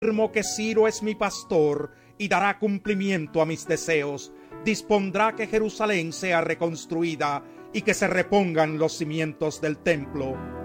Afirmo que Ciro es mi pastor y dará cumplimiento a mis deseos. Dispondrá que Jerusalén sea reconstruida y que se repongan los cimientos del templo.